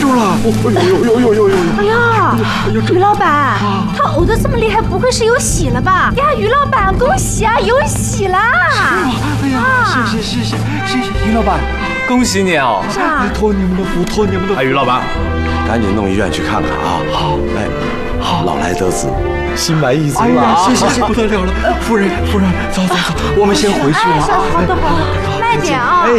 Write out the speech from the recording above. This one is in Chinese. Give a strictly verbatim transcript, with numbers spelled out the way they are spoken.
住了！哎呦呦呦呦呦！ 哎呀，于老板，他呕得这么厉害，不会是有喜了吧？呀，于老板，恭喜啊，有喜啦！ 哎呀，谢谢谢谢谢谢于老板， 恭喜你哦！ 是啊， 托你们的福，托你们的福。 哎，于老板，赶紧弄医院去看看啊！ 好， 哎，好，老来得子，心满意足哎了啊！ 呀，谢谢谢，不得了了！夫人夫人，走走走，我们先回去了啊！ 好的好的，慢点啊。